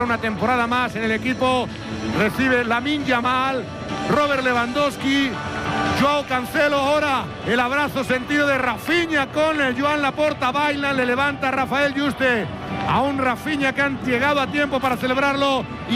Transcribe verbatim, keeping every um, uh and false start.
Una temporada más en el equipo, recibe Lamine Yamal, Robert Lewandowski, Joao Cancelo. Ahora el abrazo sentido de Rafinha con el Joan Laporta, bailan, le levanta Rafael Yuste a un Rafinha que han llegado a tiempo para celebrarlo.